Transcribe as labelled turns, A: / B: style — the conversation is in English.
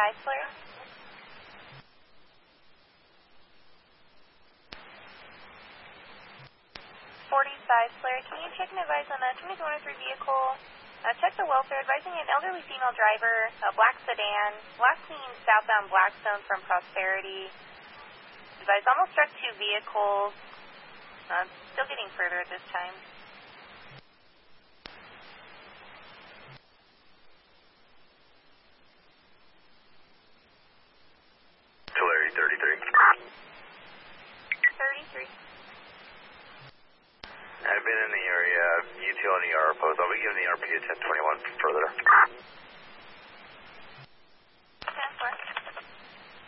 A: Flare. 45 Flare, can you check and advise on a 2203 vehicle? Check the welfare, advising an elderly female driver, a black sedan, last seen southbound Blackstone from Prosperity. Advise almost struck 2 vehicles. Still getting further at this time.
B: Tulare 33.
A: 33.
B: I've been in the area, utility ER post. I'll be giving the RP a 1021 further.